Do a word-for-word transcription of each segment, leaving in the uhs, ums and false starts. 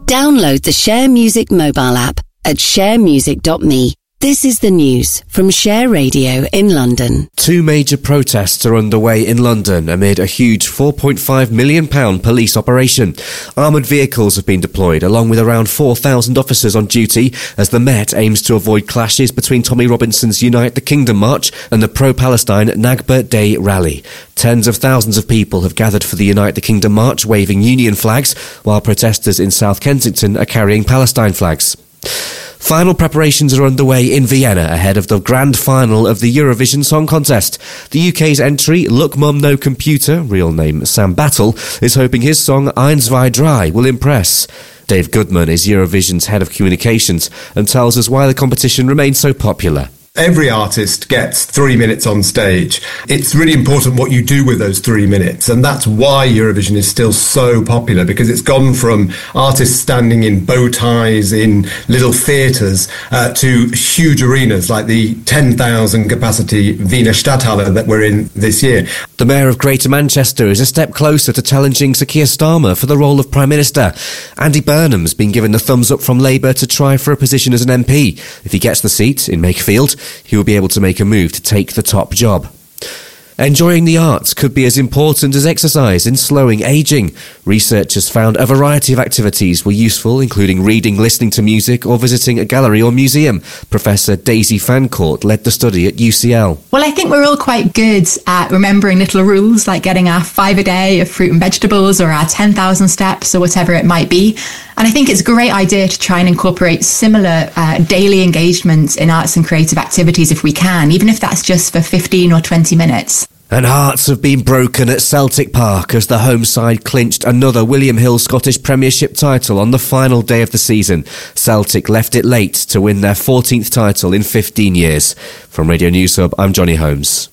Download the Share Music mobile app at share music dot me. This is the news from Share Radio in London. Two major protests are underway in London amid a huge four point five million pounds police operation. Armoured vehicles have been deployed along with around four thousand officers on duty as the Met aims to avoid clashes between Tommy Robinson's Unite the Kingdom March and the pro-Palestine Nakba Day rally. Tens of thousands of people have gathered for the Unite the Kingdom March waving Union flags, while protesters in South Kensington are carrying Palestine flags. Final preparations are underway in Vienna ahead of the grand final of the Eurovision Song Contest. The U K's entry, Look Mum No Computer, real name Sam Battle, is hoping his song Eins Zwei Drei will impress. Dave Goodman is Eurovision's head of communications and tells us why the competition remains so popular. Every artist gets three minutes on stage. It's really important what you do with those three minutes, and that's why Eurovision is still so popular, because it's gone from artists standing in bow ties in little theatres uh, to huge arenas like the ten thousand capacity Wiener Stadthalle that we're in this year. The Mayor of Greater Manchester is a step closer to challenging Sir Keir Starmer for the role of Prime Minister. Andy Burnham's been given the thumbs up from Labour to try for a position as an M P. If he gets the seat in Makerfield, he will be able to make a move to take the top job. Enjoying the arts could be as important as exercise in slowing ageing. Researchers found a variety of activities were useful, including reading, listening to music, or visiting a gallery or museum. Professor Daisy Fancourt led the study at U C L. Well, I think we're all quite good at remembering little rules, like getting our five a day of fruit and vegetables, or our ten thousand steps, or whatever it might be. And I think it's a great idea to try and incorporate similar uh, daily engagement in arts and creative activities if we can, even if that's just for fifteen or twenty minutes. And hearts have been broken at Celtic Park as the home side clinched another William Hill Scottish Premiership title on the final day of the season. Celtic left it late to win their fourteenth title in fifteen years. From Radio News Hub, I'm Johnny Holmes.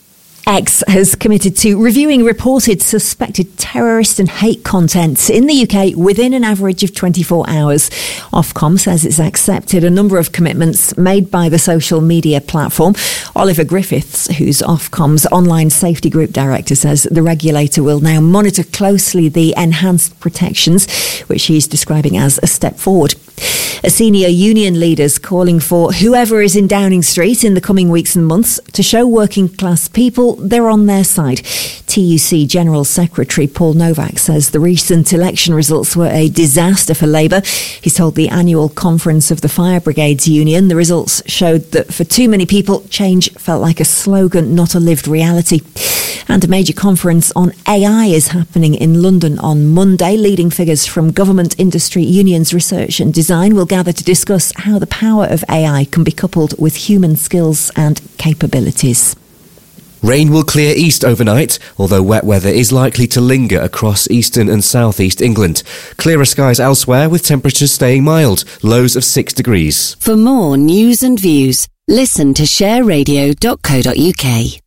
X has committed to reviewing reported suspected terrorist and hate content in the U K within an average of twenty-four hours. Ofcom says it's accepted a number of commitments made by the social media platform. Oliver Griffiths, who's Ofcom's online safety group director, says the regulator will now monitor closely the enhanced protections, which he's describing as a step forward. A senior union leader's calling for whoever is in Downing Street in the coming weeks and months to show working class people they're on their side. T U C General Secretary Paul Novak says the recent election results were a disaster for Labour. He's told the annual conference of the Fire Brigades Union the results showed that for too many people, change felt like a slogan, not a lived reality. And a major conference on A I is happening in London on Monday. Leading figures from government, industry, unions, research and design will gather to discuss how the power of A I can be coupled with human skills and capabilities. Rain will clear east overnight, although wet weather is likely to linger across eastern and southeast England. Clearer skies elsewhere with temperatures staying mild, lows of six degrees. For more news and views, listen to share radio dot co dot uk.